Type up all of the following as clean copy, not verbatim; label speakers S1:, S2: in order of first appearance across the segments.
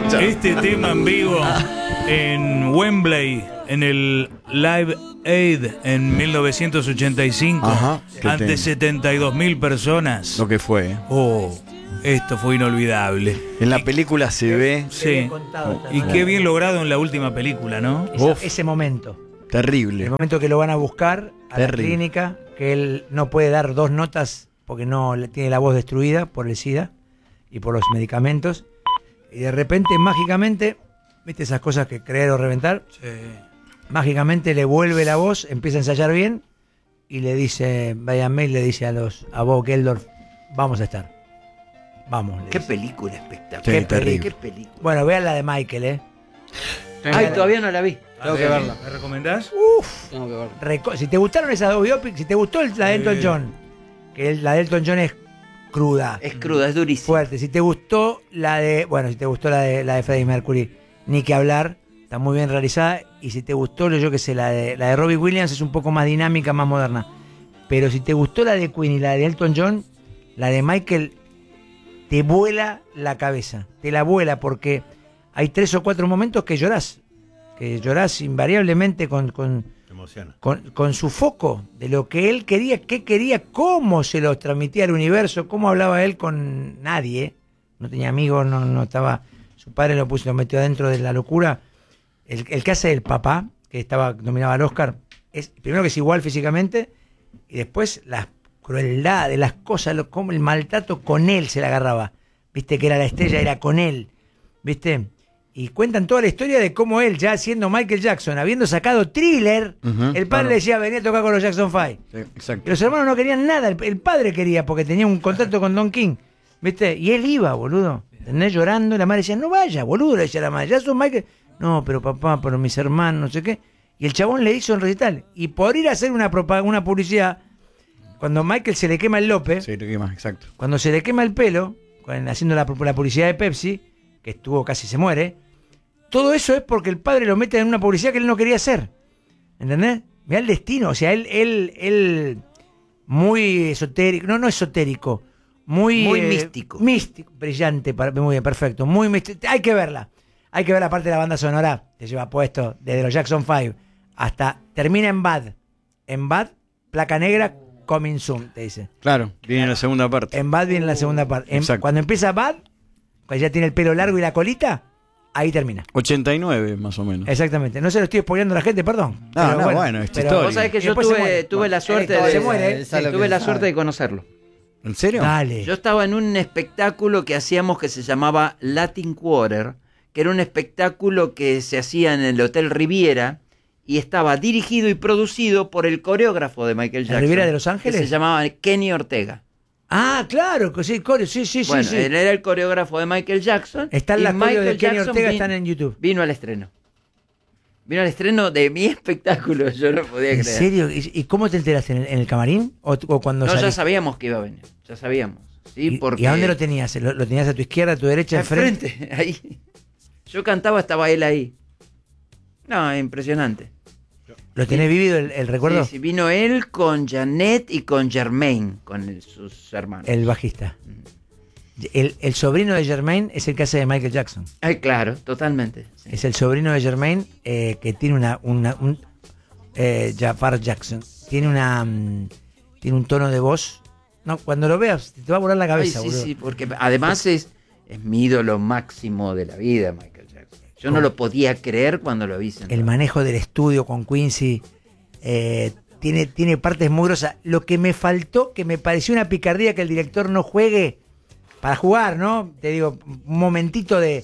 S1: Este tema en vivo en Wembley, en el Live Aid en 1985,
S2: Ajá,
S1: ante 72.000 personas.
S2: Lo que fue.
S1: Oh, esto fue inolvidable.
S2: En la película se ve
S1: Sí. Y qué bien logrado en la última película, ¿no?
S3: Ese momento.
S2: terrible.
S3: El momento que lo van a buscar a la
S2: Terrible.
S3: clínica, que él no puede dar 2 notas porque no le tiene la voz destruida por el SIDA y por los medicamentos. Y de repente, mágicamente, ¿viste esas cosas que creer o reventar?
S1: Sí.
S3: Mágicamente le vuelve la voz, empieza a ensayar bien y le dice, Brian May le dice a Bob Geldof, vamos a estar. Vamos. le
S4: Qué
S3: dice.
S4: película espectacular.
S2: Sí, terrible.
S4: Qué película.
S3: Bueno, vean la de Michael,
S4: Ay, todavía no la vi.
S5: Tengo que verla.
S1: ¿Me recomendás?
S5: Tengo que verla.
S3: Si te gustaron esas dos biopics, si te gustó la de Elton John, que la de Elton John es cruda,
S4: Es cruda, es durísima.
S3: fuerte. Si te gustó la de, bueno, si te gustó la de Freddie Mercury, ni que hablar, está muy bien realizada. Y si te gustó, yo que sé, la de Robbie Williams es un poco más dinámica, más moderna. Pero si te gustó la de Queen y la de Elton John, la de Michael te vuela la cabeza, te la vuela porque hay 3 o 4 momentos que llorás invariablemente con su foco de lo que él quería, qué quería, cómo se lo transmitía al universo, cómo hablaba él con nadie, no tenía amigos, no estaba, su padre lo metió adentro de la locura. El que hace el papá, que estaba nominado al Oscar, es primero que es igual físicamente y después la crueldad de las cosas, como el maltrato con él se la agarraba, viste que era la estrella, era con él, viste. Y cuentan toda la historia de cómo él, ya siendo Michael Jackson, habiendo sacado Thriller, el padre le decía, venía a tocar con los Jackson 5.
S2: Sí, exacto.
S3: Y los hermanos no querían nada, el padre quería, porque tenía un contrato con Don King, ¿viste? Y él iba, boludo, ¿entendés? Llorando, y la madre decía, no vaya, boludo, le decía la madre, ya son Michael. No, pero papá, pero mis hermanos, no sé qué. Y el chabón le hizo un recital. Y por ir a hacer una publicidad, cuando Michael se le quema el lope,
S2: Sí, lo que más, exacto.
S3: cuando se le quema el pelo, haciendo la publicidad de Pepsi, que estuvo casi se muere, todo eso es porque el padre lo mete en una publicidad que él no quería hacer. ¿Entendés? Mirá el destino. O sea, él muy esotérico, no esotérico, muy
S4: místico.
S3: Místico, brillante, muy bien, perfecto. Muy místico. Hay que verla. Hay que ver la parte de la banda sonora. Te lleva puesto desde los Jackson 5 hasta termina en Bad. En Bad, placa negra, coming soon, te dice.
S2: Claro, viene la segunda parte.
S3: En Bad viene la segunda parte.
S2: Exacto.
S3: Cuando empieza Bad, cuando ya tiene el pelo largo y la colita, ahí termina.
S2: 89 más o menos.
S3: Exactamente. No se lo estoy spoileando a la gente, perdón.
S2: No,
S3: Pero
S2: bueno, esta
S3: pero-
S2: historia.
S4: Vos sabés que yo
S3: Después se muere.
S4: tuve la suerte
S3: Se muere,
S4: sí, tuve la suerte de conocerlo.
S2: ¿En serio?
S3: Dale.
S4: Yo estaba en un espectáculo que hacíamos que se llamaba Latin Quarter, que era un espectáculo que se hacía en el Hotel Riviera y estaba dirigido y producido por el coreógrafo de Michael Jackson.
S3: Riviera de Los Ángeles?
S4: Que se llamaba Kenny Ortega.
S3: Ah, claro, que sí, coreo, sí.
S4: Bueno, él era el coreógrafo de Michael Jackson.
S3: Están
S4: y
S3: las coreos de Kenny
S4: Jackson
S3: Ortega, están en YouTube.
S4: Vino al estreno. Vino al estreno de mi espectáculo, yo no podía
S3: ¿En
S4: creer.
S3: serio? ¿Y cómo te enteraste? ¿En el camarín? ¿O cuando
S4: No, ya
S3: saliste?
S4: sabíamos que iba a venir, ya sabíamos. ¿sí? Porque
S3: ¿Y a dónde lo tenías? ¿Lo tenías a tu izquierda, a tu derecha, enfrente?
S4: enfrente, ahí. Yo cantaba, estaba él ahí. No, impresionante.
S3: ¿Lo tenés vivido el recuerdo?
S4: Sí, vino él con Janet y con Jermaine, con sus hermanos.
S3: El bajista. El sobrino de Jermaine es el que hace de Michael Jackson.
S4: Ay, claro, totalmente. sí.
S3: Es el sobrino de Jermaine que tiene Jafar Jackson. Tiene un tono de voz. No, cuando lo veas te va a volar la
S4: Ay,
S3: cabeza,
S4: sí,
S3: boludo.
S4: sí, porque además es mi ídolo máximo de la vida, Michael Jackson. Yo no lo podía creer cuando lo vi sentado.
S3: El manejo del estudio con Quincy tiene partes muy grosas. Lo que me faltó, que me pareció una picardía que el director no juegue para jugar, ¿no? Te digo, un momentito de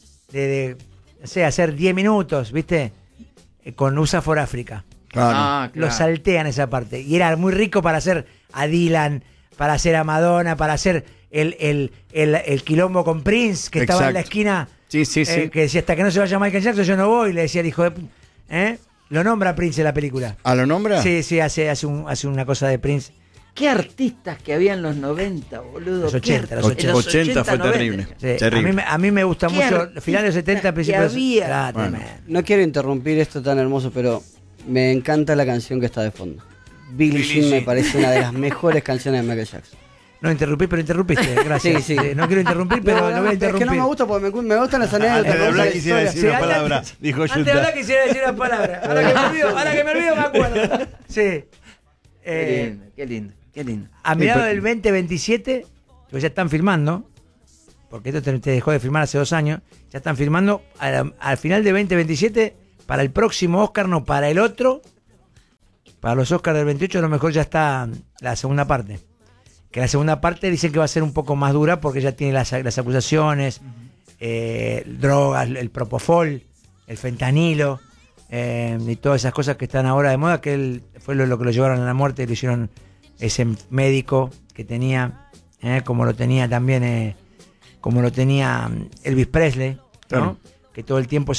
S3: no sé, hacer 10 minutos, ¿viste? Con USA for Africa.
S2: Claro.
S4: Ah,
S3: Lo
S4: claro.
S3: saltean esa parte. Y era muy rico para hacer a Dylan, para hacer a Madonna, para hacer el quilombo con Prince, que estaba en la
S2: Exacto.
S3: esquina.
S2: Sí.
S3: Que decía, hasta que no se vaya Michael Jackson yo no voy, le decía el hijo de... Lo nombra Prince en la película.
S2: ¿A lo nombra?
S3: Sí, hace una cosa de Prince.
S4: Qué artistas que había en los 90, boludo.
S3: Los 80,
S4: Qué
S3: los
S4: artistas. En los
S2: 80 fue
S4: 90.
S2: terrible.
S3: Sí,
S2: Terrible.
S3: a mí me gusta
S4: Qué
S3: mucho,
S4: artista
S3: finales de los 70,
S4: que
S3: principios de los...
S4: había.
S2: Bueno.
S5: No quiero interrumpir esto tan hermoso, pero me encanta la canción que está de fondo. Billie Jean me parece una de las mejores canciones de Michael Jackson.
S3: No interrumpí, pero interrumpiste. Gracias.
S5: Sí, sí.
S3: No quiero interrumpir, pero lo voy a interrumpir.
S5: Es que no me gusta porque me gustan las anécdotas.
S2: Antes de hablar
S5: me gustan
S2: quisiera
S5: las
S2: decir una
S5: historias.
S2: palabra, dijo
S3: Antes de hablar
S2: Yuta.
S3: quisiera decir una palabra. Ahora que me olvido, me acuerdo. Sí.
S4: Qué lindo, qué lindo.
S3: A mediados del 2027, pues ya están filmando, porque esto te dejó de filmar hace 2 años, ya están filmando al final de 2027 para el próximo Oscar, no para el otro. Para los Oscars del 28 a lo mejor ya está la segunda parte. Que la segunda parte dicen que va a ser un poco más dura porque ya tiene las acusaciones, drogas, el propofol, el fentanilo y todas esas cosas que están ahora de moda, que él fue lo que lo llevaron a la muerte y lo hicieron ese médico que tenía, como lo tenía también, como lo tenía Elvis Presley, ¿no?
S2: Claro.
S3: Que todo el tiempo